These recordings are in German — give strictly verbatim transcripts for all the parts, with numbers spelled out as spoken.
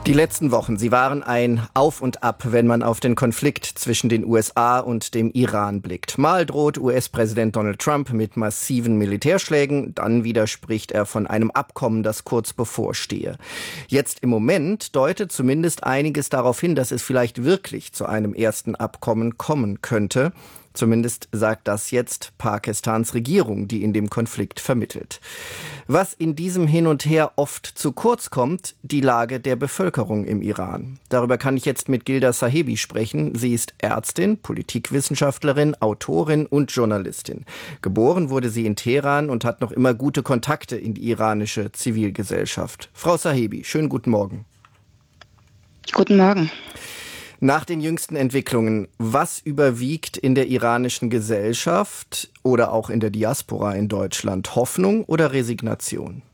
Die letzten Wochen, sie waren ein Auf und Ab, wenn man auf den Konflikt zwischen den U S A und dem Iran blickt. Mal droht U S-Präsident Donald Trump mit massiven Militärschlägen, dann wieder spricht er von einem Abkommen, das kurz bevorstehe. Jetzt im Moment deutet zumindest einiges darauf hin, dass es vielleicht wirklich zu einem ersten Abkommen kommen könnte. Zumindest sagt das jetzt Pakistans Regierung, die in dem Konflikt vermittelt. Was in diesem Hin und Her oft zu kurz kommt, die Lage der Bevölkerung im Iran. Darüber kann ich jetzt mit Gilda Sahebi sprechen. Sie ist Ärztin, Politikwissenschaftlerin, Autorin und Journalistin. Geboren wurde sie in Teheran und hat noch immer gute Kontakte in die iranische Zivilgesellschaft. Frau Sahebi, schönen guten Morgen. Guten Morgen. Nach den jüngsten Entwicklungen, was überwiegt in der iranischen Gesellschaft oder auch in der Diaspora in Deutschland? Hoffnung oder Resignation?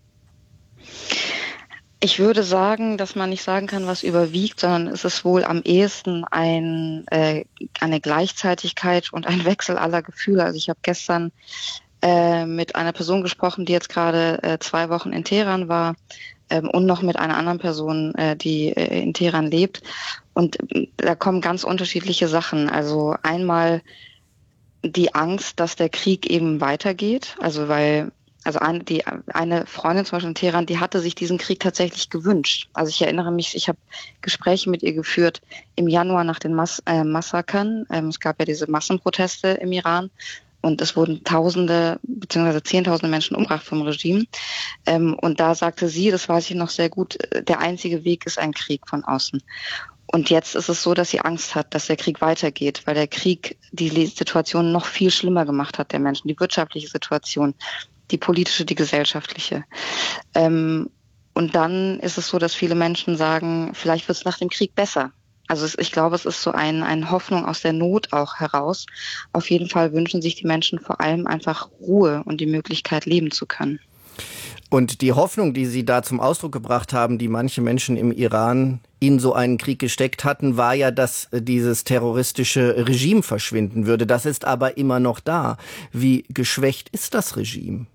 Ich würde sagen, dass man nicht sagen kann, was überwiegt, sondern es ist wohl am ehesten ein, äh, eine Gleichzeitigkeit und ein Wechsel aller Gefühle. Also ich habe gestern äh, mit einer Person gesprochen, die jetzt gerade äh, zwei Wochen in Teheran war, ähm, und noch mit einer anderen Person, äh, die äh, in Teheran lebt. Und da kommen ganz unterschiedliche Sachen. Also einmal die Angst, dass der Krieg eben weitergeht. Also weil, also eine, die, eine Freundin zum Beispiel in Teheran, die hatte sich diesen Krieg tatsächlich gewünscht. Also ich erinnere mich, ich habe Gespräche mit ihr geführt im Januar nach den Mass, äh, Massakern. Ähm, es gab ja diese Massenproteste im Iran. Und es wurden Tausende beziehungsweise Zehntausende Menschen umgebracht vom Regime. Ähm, und da sagte sie, das weiß ich noch sehr gut, der einzige Weg ist ein Krieg von außen. Und jetzt ist es so, dass sie Angst hat, dass der Krieg weitergeht, weil der Krieg die Situation noch viel schlimmer gemacht hat der Menschen, die wirtschaftliche Situation, die politische, die gesellschaftliche. Ähm, und dann ist es so, dass viele Menschen sagen, vielleicht wird es nach dem Krieg besser. Also es, ich glaube, es ist so ein, eine Hoffnung aus der Not auch heraus. Auf jeden Fall wünschen sich die Menschen vor allem einfach Ruhe und die Möglichkeit, leben zu können. Und die Hoffnung, die Sie da zum Ausdruck gebracht haben, die manche Menschen im Iran in so einen Krieg gesteckt hatten, war ja, dass dieses terroristische Regime verschwinden würde. Das ist aber immer noch da. Wie geschwächt ist das Regime?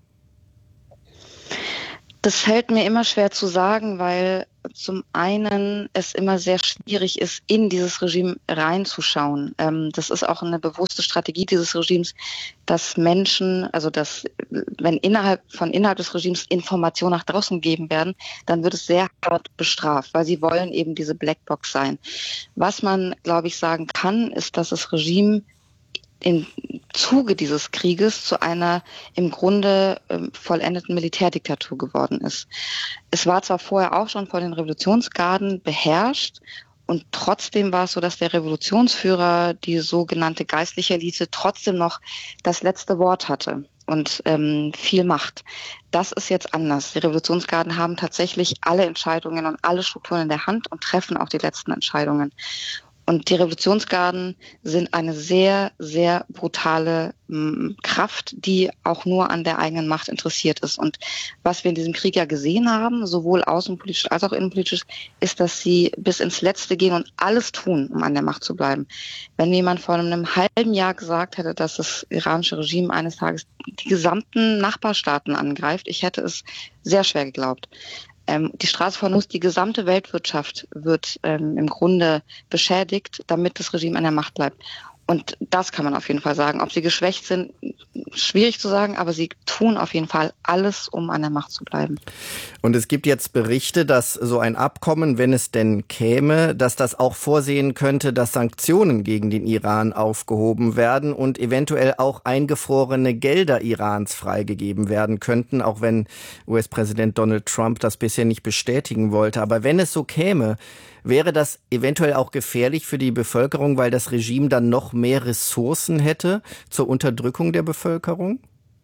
Das fällt mir immer schwer zu sagen, weil zum einen es immer sehr schwierig ist, in dieses Regime reinzuschauen. Ähm, das ist auch eine bewusste Strategie dieses Regimes, dass Menschen, also dass wenn innerhalb von innerhalb des Regimes Informationen nach draußen gegeben werden, dann wird es sehr hart bestraft, weil sie wollen eben diese Blackbox sein. Was man, glaube ich, sagen kann, ist, dass das Regime im Zuge dieses Krieges zu einer im Grunde ähm, vollendeten Militärdiktatur geworden ist. Es war zwar vorher auch schon von den Revolutionsgarden beherrscht und trotzdem war es so, dass der Revolutionsführer, die sogenannte geistliche Elite, trotzdem noch das letzte Wort hatte und ähm, viel Macht. Das ist jetzt anders. Die Revolutionsgarden haben tatsächlich alle Entscheidungen und alle Strukturen in der Hand und treffen auch die letzten Entscheidungen. Und die Revolutionsgarden sind eine sehr, sehr brutale m, Kraft, die auch nur an der eigenen Macht interessiert ist. Und was wir in diesem Krieg ja gesehen haben, sowohl außenpolitisch als auch innenpolitisch, ist, dass sie bis ins Letzte gehen und alles tun, um an der Macht zu bleiben. Wenn jemand vor einem halben Jahr gesagt hätte, dass das iranische Regime eines Tages die gesamten Nachbarstaaten angreift, ich hätte es sehr schwer geglaubt. Die Straße von Hormuz, die gesamte Weltwirtschaft wird ähm, im Grunde beschädigt, damit das Regime an der Macht bleibt. Und das kann man auf jeden Fall sagen. Ob sie geschwächt sind, schwierig zu sagen, aber sie tun auf jeden Fall alles, um an der Macht zu bleiben. Und es gibt jetzt Berichte, dass so ein Abkommen, wenn es denn käme, dass das auch vorsehen könnte, dass Sanktionen gegen den Iran aufgehoben werden und eventuell auch eingefrorene Gelder Irans freigegeben werden könnten, auch wenn U S-Präsident Donald Trump das bisher nicht bestätigen wollte. Aber wenn es so käme, wäre das eventuell auch gefährlich für die Bevölkerung, weil das Regime dann noch mehr Ressourcen hätte zur Unterdrückung der Bevölkerung?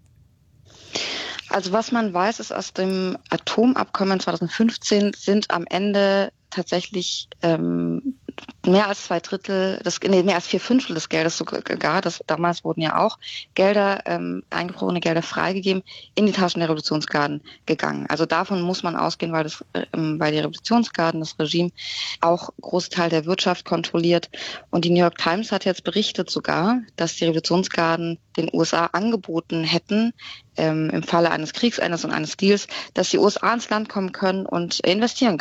Also was man weiß, ist aus dem Atomabkommen zweitausendfünfzehn sind am Ende tatsächlich ähm, mehr als zwei Drittel, des, nee, mehr als vier Fünftel des Geldes sogar, das, damals wurden ja auch Gelder, ähm, eingefrorene Gelder freigegeben, in die Taschen der Revolutionsgarden gegangen. Also davon muss man ausgehen, weil, das, ähm, weil die Revolutionsgarden, das Regime, auch große Teil der Wirtschaft kontrolliert. Und die New York Times hat jetzt berichtet sogar, dass die Revolutionsgarden den U S A angeboten hätten, ähm, im Falle eines Kriegsendes und eines Deals, dass die U S A ins Land kommen können und investieren können.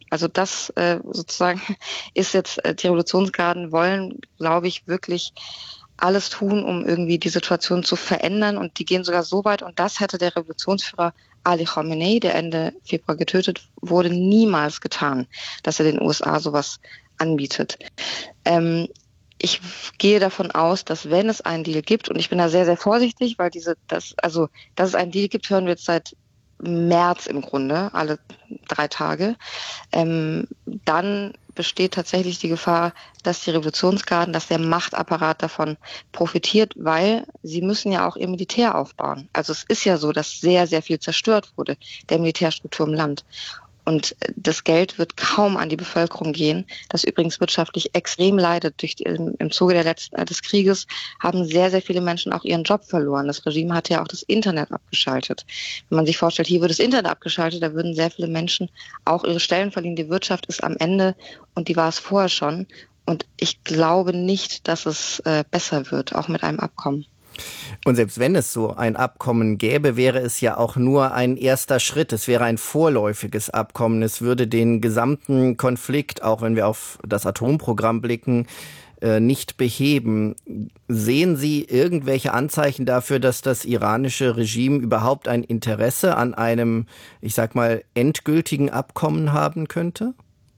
Also das äh, sozusagen ist jetzt, äh, die Revolutionsgarden wollen, glaube ich, wirklich alles tun, um irgendwie die Situation zu verändern. Und die gehen sogar so weit, und das hätte der Revolutionsführer Ali Khamenei, der Ende Februar getötet wurde, niemals getan, dass er den U S A sowas anbietet. Ähm, ich gehe davon aus, dass wenn es einen Deal gibt, und ich bin da sehr, sehr vorsichtig, weil diese, das, also, dass es einen Deal gibt, hören wir jetzt seit März im Grunde, alle drei Tage, ähm, dann besteht tatsächlich die Gefahr, dass die Revolutionsgarden, dass der Machtapparat davon profitiert, weil sie müssen ja auch ihr Militär aufbauen. Also es ist ja so, dass sehr, sehr viel zerstört wurde, der Militärstruktur im Land. Und das Geld wird kaum an die Bevölkerung gehen, das übrigens wirtschaftlich extrem leidet. Durch die, im Zuge der letzten, des Krieges haben sehr, sehr viele Menschen auch ihren Job verloren. Das Regime hatte ja auch das Internet abgeschaltet. Wenn man sich vorstellt, hier wird das Internet abgeschaltet, da würden sehr viele Menschen auch ihre Stellen verlieren. Die Wirtschaft ist am Ende, und die war es vorher schon. Und ich glaube nicht, dass es äh, besser wird, auch mit einem Abkommen. Und selbst wenn es so ein Abkommen gäbe, wäre es ja auch nur ein erster Schritt. Es wäre ein vorläufiges Abkommen. Es würde den gesamten Konflikt, auch wenn wir auf das Atomprogramm blicken, nicht beheben. Sehen Sie irgendwelche Anzeichen dafür, dass das iranische Regime überhaupt ein Interesse an einem, ich sag mal, endgültigen Abkommen haben könnte?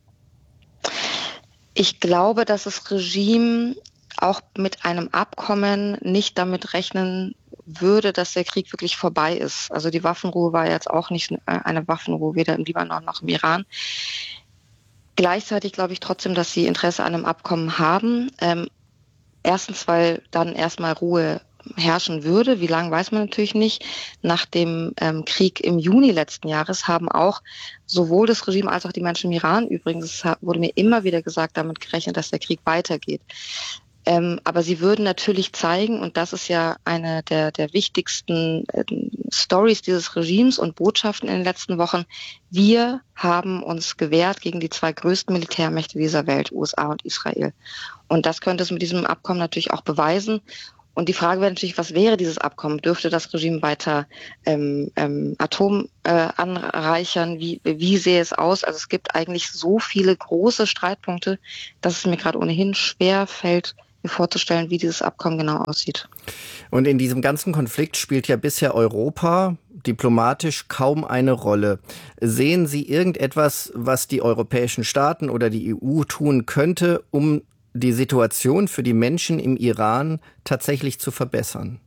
Ich glaube, dass das Regime auch mit einem Abkommen nicht damit rechnen würde, dass der Krieg wirklich vorbei ist. Also die Waffenruhe war jetzt auch nicht eine Waffenruhe, weder im Libanon noch im Iran. Gleichzeitig glaube ich trotzdem, dass sie Interesse an einem Abkommen haben. Ähm, erstens, weil dann erstmal Ruhe herrschen würde. Wie lange, weiß man natürlich nicht. Nach dem ähm, Krieg im Juni letzten Jahres haben auch sowohl das Regime als auch die Menschen im Iran, übrigens, es wurde mir immer wieder gesagt, damit gerechnet, dass der Krieg weitergeht. Ähm, aber sie würden natürlich zeigen, und das ist ja eine der, der wichtigsten äh, Stories dieses Regimes und Botschaften in den letzten Wochen, wir haben uns gewehrt gegen die zwei größten Militärmächte dieser Welt, U S A und Israel. Und das könnte es mit diesem Abkommen natürlich auch beweisen. Und die Frage wäre natürlich, was wäre dieses Abkommen? Dürfte das Regime weiter ähm, ähm, Atom äh, anreichern? Wie, wie sähe es aus? Also es gibt eigentlich so viele große Streitpunkte, dass es mir gerade ohnehin schwer fällt, mir vorzustellen, wie dieses Abkommen genau aussieht. Und in diesem ganzen Konflikt spielt ja bisher Europa diplomatisch kaum eine Rolle. Sehen Sie irgendetwas, was die europäischen Staaten oder die E U tun könnte, um die Situation für die Menschen im Iran tatsächlich zu verbessern?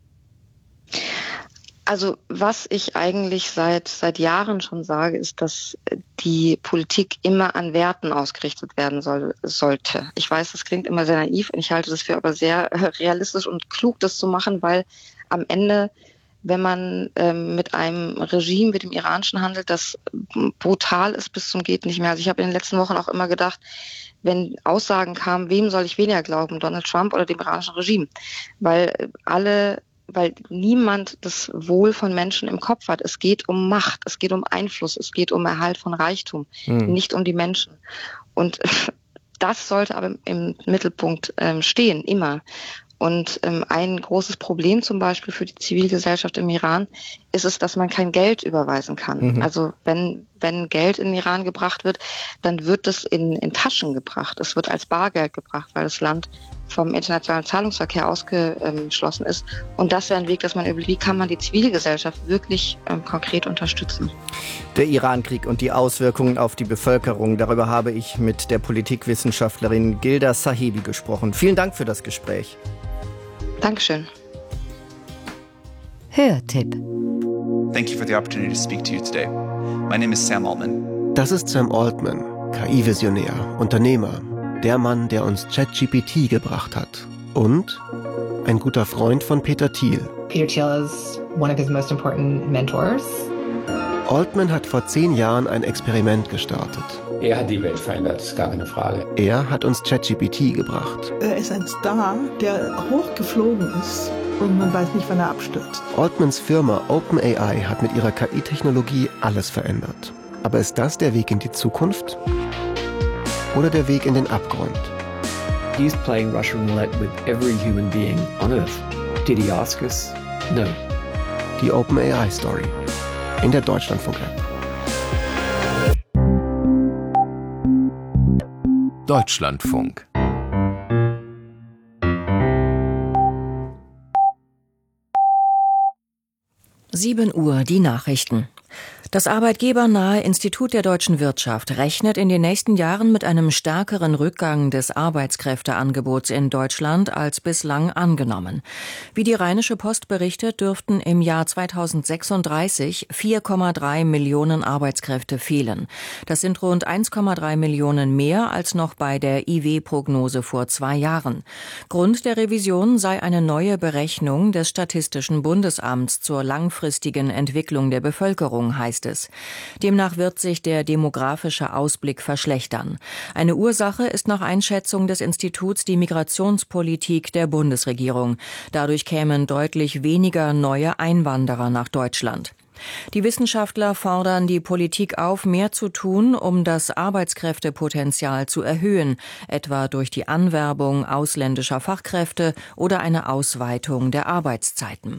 Also was ich eigentlich seit seit Jahren schon sage, ist, dass die Politik immer an Werten ausgerichtet werden soll, sollte. Ich weiß, das klingt immer sehr naiv, und ich halte das für aber sehr realistisch und klug, das zu machen, weil am Ende, wenn man ähm, mit einem Regime, mit dem iranischen handelt, das brutal ist bis zum geht nicht mehr. Also ich habe in den letzten Wochen auch immer gedacht, wenn Aussagen kamen, wem soll ich weniger glauben, Donald Trump oder dem iranischen Regime? Weil alle weil niemand das Wohl von Menschen im Kopf hat. Es geht um Macht, es geht um Einfluss, es geht um Erhalt von Reichtum, hm. nicht um die Menschen. Und das sollte aber im Mittelpunkt ähm, stehen, immer. Und ähm, ein großes Problem zum Beispiel für die Zivilgesellschaft im Iran ist es, dass man kein Geld überweisen kann. Mhm. Also wenn wenn Geld in den Iran gebracht wird, dann wird das in, in Taschen gebracht. Es wird als Bargeld gebracht, weil das Land vom internationalen Zahlungsverkehr ausgeschlossen ist. Und das wäre ein Weg, dass man überlegt, wie kann man die Zivilgesellschaft wirklich ähm, konkret unterstützen. Der Irankrieg und die Auswirkungen auf die Bevölkerung, darüber habe ich mit der Politikwissenschaftlerin Gilda Sahibi gesprochen. Vielen Dank für das Gespräch. Dankeschön. Hörtipp. Thank you for the opportunity to speak to you today. My name is Sam Altman. Das ist Sam Altman, K I-Visionär, Unternehmer, der Mann, der uns ChatGPT gebracht hat. Und ein guter Freund von Peter Thiel. Peter Thiel is one of his most important mentors. Altman hat vor zehn Jahren ein Experiment gestartet. Er hat die Welt verändert, ist gar keine Frage. Er hat uns ChatGPT gebracht. Er ist ein Star, der hochgeflogen ist und man weiß nicht, wann er abstürzt. Altmans Firma OpenAI hat mit ihrer K I-Technologie alles verändert. Aber ist das der Weg in die Zukunft? Oder der Weg in den Abgrund? He's playing Russian roulette with every human being on Earth. Did he ask us? No. Die OpenAI-Story in der Deutschlandfunk-App. Deutschlandfunk. sieben Uhr, die Nachrichten. Das arbeitgebernahe Institut der deutschen Wirtschaft rechnet in den nächsten Jahren mit einem stärkeren Rückgang des Arbeitskräfteangebots in Deutschland als bislang angenommen. Wie die Rheinische Post berichtet, dürften im Jahr zweitausendsechsunddreißig vier Komma drei Millionen Arbeitskräfte fehlen. Das sind rund eins Komma drei Millionen mehr als noch bei der I W-Prognose vor zwei Jahren. Grund der Revision sei eine neue Berechnung des Statistischen Bundesamts zur langfristigen Entwicklung der Bevölkerung, heißt es. Demnach wird sich der demografische Ausblick verschlechtern. Eine Ursache ist nach Einschätzung des Instituts die Migrationspolitik der Bundesregierung. Dadurch kämen deutlich weniger neue Einwanderer nach Deutschland. Die Wissenschaftler fordern die Politik auf, mehr zu tun, um das Arbeitskräftepotenzial zu erhöhen, etwa durch die Anwerbung ausländischer Fachkräfte oder eine Ausweitung der Arbeitszeiten.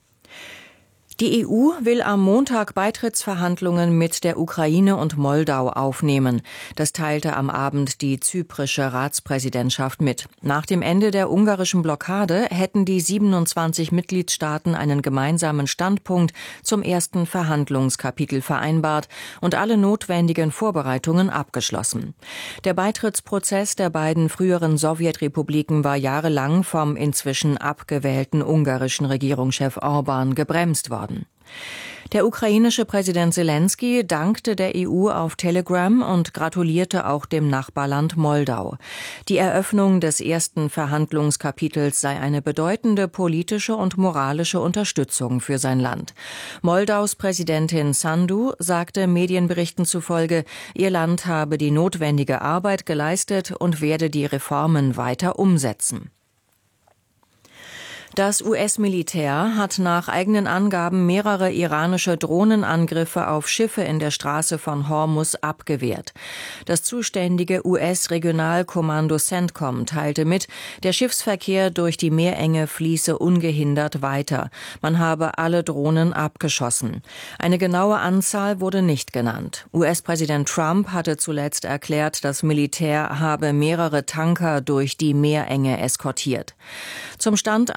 Die E U will am Montag Beitrittsverhandlungen mit der Ukraine und Moldau aufnehmen. Das teilte am Abend die zyprische Ratspräsidentschaft mit. Nach dem Ende der ungarischen Blockade hätten die siebenundzwanzig Mitgliedstaaten einen gemeinsamen Standpunkt zum ersten Verhandlungskapitel vereinbart und alle notwendigen Vorbereitungen abgeschlossen. Der Beitrittsprozess der beiden früheren Sowjetrepubliken war jahrelang vom inzwischen abgewählten ungarischen Regierungschef Orbán gebremst worden. Der ukrainische Präsident Selenskyj dankte der E U auf Telegram und gratulierte auch dem Nachbarland Moldau. Die Eröffnung des ersten Verhandlungskapitels sei eine bedeutende politische und moralische Unterstützung für sein Land. Moldaus Präsidentin Sandu sagte Medienberichten zufolge, ihr Land habe die notwendige Arbeit geleistet und werde die Reformen weiter umsetzen. Das U S-Militär hat nach eigenen Angaben mehrere iranische Drohnenangriffe auf Schiffe in der Straße von Hormuz abgewehrt. Das zuständige U S-Regionalkommando CENTCOM teilte mit, der Schiffsverkehr durch die Meerenge fließe ungehindert weiter. Man habe alle Drohnen abgeschossen. Eine genaue Anzahl wurde nicht genannt. U S-Präsident Trump hatte zuletzt erklärt, das Militär habe mehrere Tanker durch die Meerenge eskortiert. Zum Stand